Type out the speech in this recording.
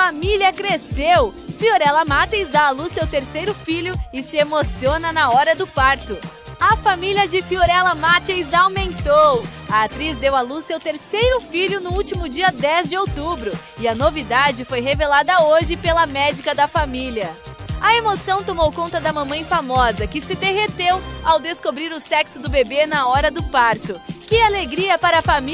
família cresceu! Fiorella Matheus dá à luz seu terceiro filho e se emociona na hora do parto. A família de Fiorella Matheus aumentou! A atriz deu à luz seu terceiro filho no último dia 10 de outubro e a novidade foi revelada hoje pela médica da família. A emoção tomou conta da mamãe famosa, que se derreteu ao descobrir o sexo do bebê na hora do parto. Que alegria para a família!